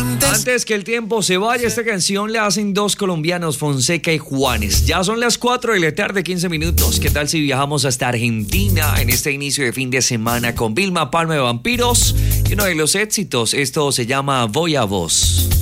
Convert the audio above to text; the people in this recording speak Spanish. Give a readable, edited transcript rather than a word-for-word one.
Antes que el tiempo se vaya, esta canción la hacen dos colombianos, Fonseca y Juanes. Ya son las 4 de la tarde, 15 minutos. ¿Qué tal si viajamos hasta Argentina en este inicio de fin de semana con Vilma Palma de Vampiros y uno de los éxitos? Esto se llama Voy a Vos.